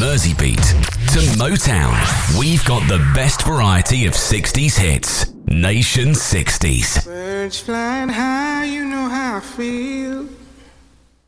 Merseybeat to Motown, we've got the best variety of 60s hits. Nation 60s. Birds flying high, you know how I feel.